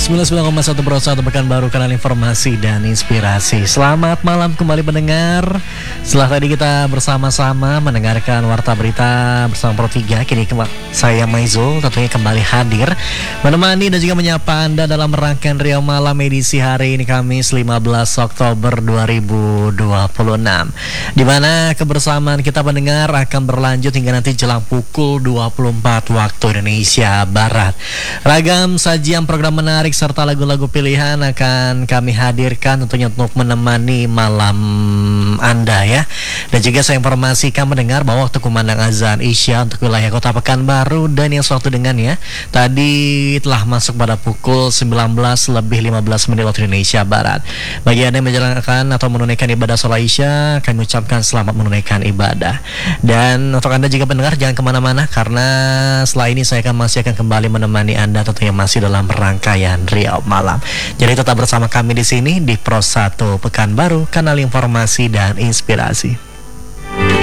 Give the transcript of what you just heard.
99,1 Pro 1 Pekanbaru, kanal informasi dan inspirasi. Selamat malam kembali pendengar. Setelah tadi kita bersama-sama mendengarkan Warta Berita bersama Pro 3, kini saya Maizul tentunya kembali hadir menemani dan juga menyapa Anda dalam rangkaian Riau Malam edisi hari ini Kamis 15 Oktober 2026. Di mana kebersamaan kita pendengar akan berlanjut hingga nanti jelang pukul 24 waktu Indonesia Barat. Ragam sajian program menarik serta lagu-lagu pilihan akan kami hadirkan tentunya untuk menemani malam Anda ya. Dan juga saya informasikan mendengar bahwa waktu kumandang azan Isya untuk wilayah Kota Pekanbaru dan yang sewaktu dengannya tadi telah masuk pada pukul 19:15 waktu Indonesia Barat. Bagi Anda yang menjalankan atau menunaikan ibadah sholat Isya, kami ucapkan selamat menunaikan ibadah. Dan untuk Anda juga pendengar jangan kemana-mana, karena setelah ini saya masih akan kembali menemani Anda tentunya masih dalam rangkaian Riau Malam. Jadi tetap bersama kami di sini di Pro 1 Pekanbaru, kanal informasi dan inspirasi.